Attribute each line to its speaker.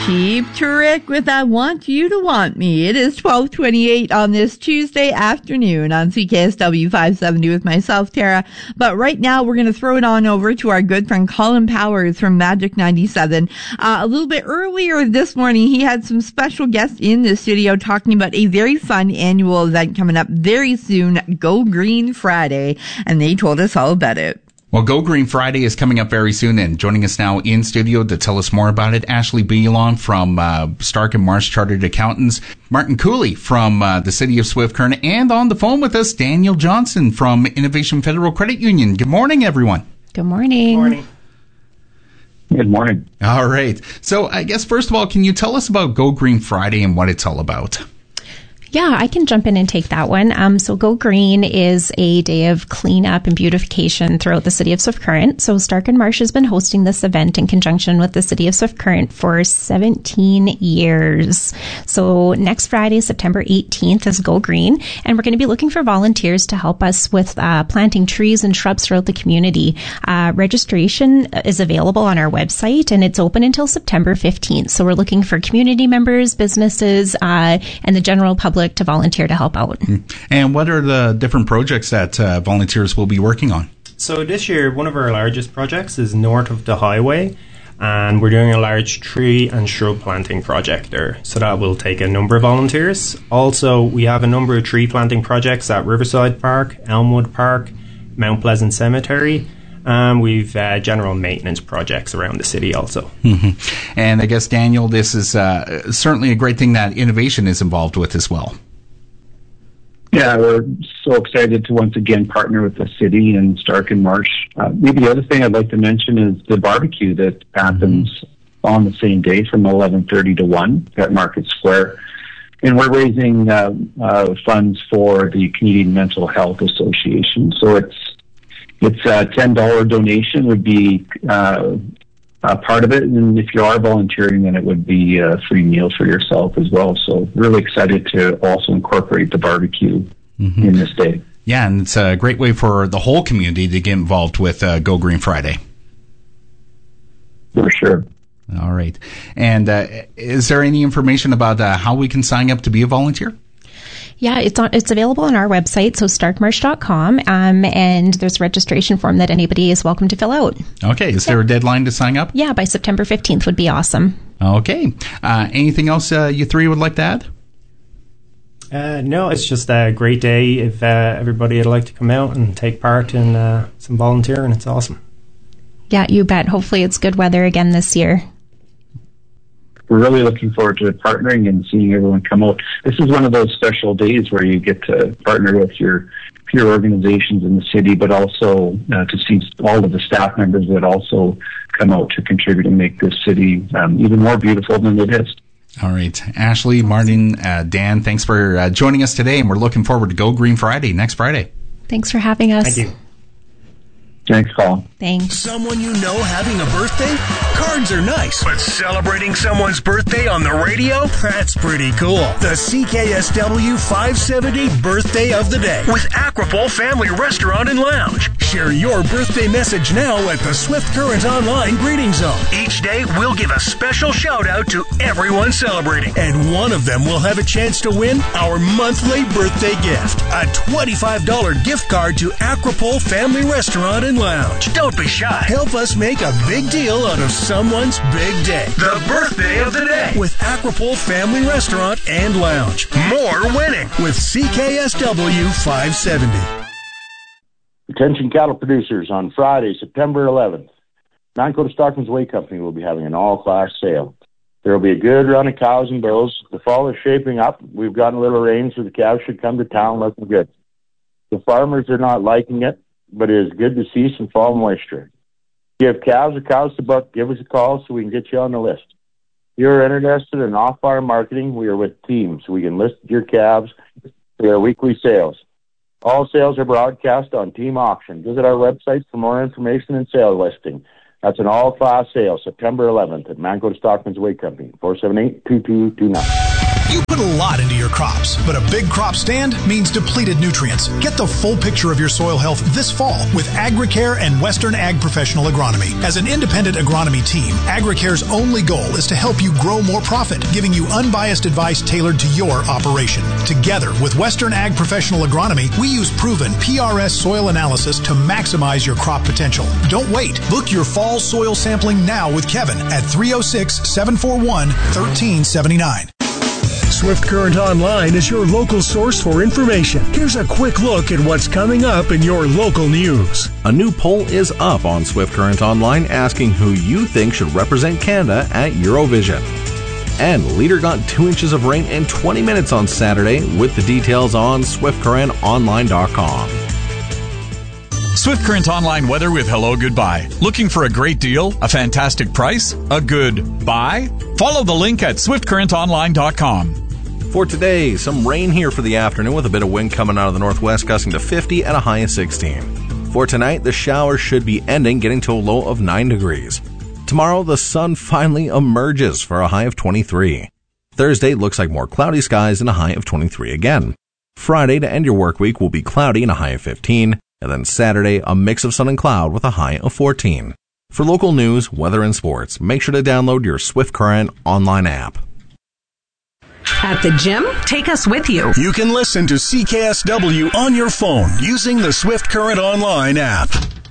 Speaker 1: Cheap Trick with I Want You to Want Me. It is 12:28 on this Tuesday afternoon on CKSW 570 with myself, Tara. But right now, we're going to throw it on over to our good friend Colin Powers from Magic 97. A little bit earlier this morning, he had some special guests in the studio talking about a very fun annual event coming up very soon, Go Green Friday, and they told us all about it.
Speaker 2: Well, Go Green Friday is coming up very soon, and joining us now in studio to tell us more about it, Ashley Belon from Stark and Marsh Chartered Accountants, Martin Cooley from the City of Swift Current, and on the phone with us, Daniel Johnson from Innovation Federal Credit Union. Good morning, everyone.
Speaker 3: Good morning.
Speaker 4: Good morning.
Speaker 5: Good morning.
Speaker 2: All right. So I guess, first of all, can you tell us about Go Green Friday and what it's all about?
Speaker 3: Yeah, I can jump in and take that one. So Go Green is a day of cleanup and beautification throughout the City of Swift Current. So Stark and Marsh has been hosting this event in conjunction with the City of Swift Current for 17 years. So next Friday, September 18th is Go Green, and we're going to be looking for volunteers to help us with planting trees and shrubs throughout the community. Registration is available on our website, and it's open until September 15th. So we're looking for community members, businesses, and the general public to volunteer to help out.
Speaker 2: And what are the different projects that volunteers will be working on?
Speaker 4: So this year, one of our largest projects is north of the highway, and we're doing a large tree and shrub planting project there. So that will take a number of volunteers. Also, we have a number of tree planting projects at Riverside Park, Elmwood Park, Mount Pleasant Cemetery. We've general maintenance projects around the city also.
Speaker 2: Mm-hmm. And I guess, Daniel, this is certainly a great thing that innovation is involved with as well.
Speaker 5: Yeah, we're so excited to once again partner with the city and Stark and Marsh. Maybe the other thing I'd like to mention is the barbecue that happens on the same day from 11:30 to 1 at Market Square. And we're raising funds for the Canadian Mental Health Association. So it's a $10 donation would be part of it, and if you are volunteering, then it would be a free meal for yourself as well. So really excited to also incorporate the barbecue in this day.
Speaker 2: Yeah, and it's a great way for the whole community to get involved with Go Green Friday.
Speaker 5: For sure.
Speaker 2: All right. And is there any information about how we can sign up to be a volunteer?
Speaker 3: Yeah, it's available on our website, so starkmarsh.com, and there's a registration form that anybody is welcome to fill out.
Speaker 2: Okay, is there a deadline to sign up?
Speaker 3: Yeah, by September 15th would be awesome.
Speaker 2: Okay. Anything else you three would like to
Speaker 4: add? No, it's just a great day. If everybody would like to come out and take part in some volunteering, it's awesome.
Speaker 3: Yeah, you bet. Hopefully it's good weather again this year.
Speaker 5: We're really looking forward to partnering and seeing everyone come out. This is one of those special days where you get to partner with your peer organizations in the city, but also to see all of the staff members that also come out to contribute and make this city even more beautiful than it is.
Speaker 2: All right. Ashley, Martin, Dan, thanks for joining us today, and we're looking forward to Go Green Friday next Friday.
Speaker 3: Thanks for having us.
Speaker 4: Thank you.
Speaker 5: Thanks, Colin.
Speaker 3: Thanks.
Speaker 6: Someone you know having a birthday? Cards are nice, but celebrating someone's birthday on the radio? That's pretty cool. The CKSW 570 Birthday of the Day with Aquapole Family Restaurant and Lounge. Share your birthday message now at the Swift Current Online Greeting Zone. Each day, we'll give a special shout out to everyone celebrating, and one of them will have a chance to win our monthly birthday gift, a $25 gift card to Aquapole Family Restaurant and Lounge. Don't be shy. Help us make a big deal out of someone's big day. The Birthday of the Day with Aquapole Family Restaurant and Lounge. More winning with CKSW 570.
Speaker 7: Attention cattle producers, on Friday, September 11th, Mancoda Stockman's Way Company will be having an all-class sale. There will be a good run of cows and bulls. The fall is shaping up. We've gotten a little rain, so the cows should come to town looking good. The farmers are not liking it, but it is good to see some fall moisture. If you have calves or cows to book, give us a call so we can get you on the list. If you're interested in off-farm marketing, we are with Team, so we can list your calves for their weekly sales. All sales are broadcast on Team Auction. Visit our website for more information and sale listing. That's an all-class sale, September 11th at Mancoda Stockman's Way Company, 478-2229.
Speaker 8: You put a lot into your crops, but a big crop stand means depleted nutrients. Get the full picture of your soil health this fall with AgriCare and Western Ag Professional Agronomy. As an independent agronomy team, AgriCare's only goal is to help you grow more profit, giving you unbiased advice tailored to your operation. Together with Western Ag Professional Agronomy, we use proven PRS soil analysis to maximize your crop potential. Don't wait. Book your fall soil sampling now with Kevin at 306-741-1379.
Speaker 6: Swift Current Online is your local source for information. Here's a quick look at what's coming up in your local news.
Speaker 9: A new poll is up on Swift Current Online asking who you think should represent Canada at Eurovision. And Leader got 2 inches of rain in 20 minutes on Saturday, with the details on swiftcurrentonline.com.
Speaker 10: Swift Current Online weather with Hello Goodbye. Looking for a great deal? A fantastic price? A good buy? Follow the link at swiftcurrentonline.com.
Speaker 9: For today, some rain here for the afternoon with a bit of wind coming out of the northwest, gusting to 50 and a high of 16. For tonight, the showers should be ending, getting to a low of 9 degrees. Tomorrow, the sun finally emerges for a high of 23. Thursday looks like more cloudy skies and a high of 23 again. Friday, to end your work week, will be cloudy and a high of 15. And then Saturday, a mix of sun and cloud with a high of 14. For local news, weather, and sports, make sure to download your Swift Current online app.
Speaker 11: At the gym, take us with you.
Speaker 6: You can listen to CKSW on your phone using the Swift Current Online app.